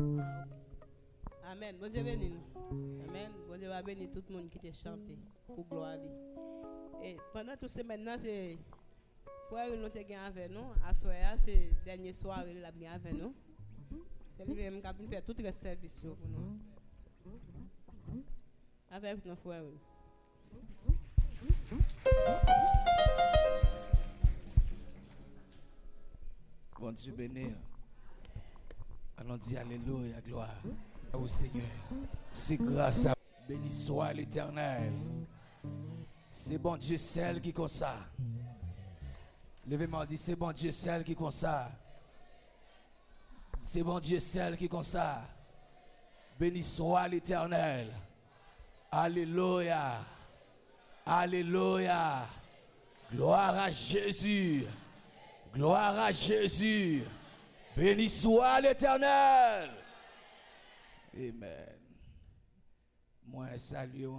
Amen. Bon Dieu béni nous. Amen. Bon Dieu va bénir tout le monde qui t'a chanté pour gloire à lui. Et pendant toutes ces maintenant, c'est frère nous te gagne avec nous. À soir, c'est dernière soirée la bien avec nous. C'est lui-même qui a fait tout le service pour nous. Avec nos frères. Bon Dieu béni. Allons dire alléluia, gloire au Seigneur. C'est grâce à béni soit l'Éternel. C'est bon Dieu celle qui comme ça. Levez-moi dit c'est bon Dieu celle qui comme ça. C'est bon Dieu celle qui comme ça. Béni soit l'Éternel. Alléluia. Alléluia. Gloire à Jésus. Gloire à Jésus. Béni soit l'Éternel. Amen. Moi, salut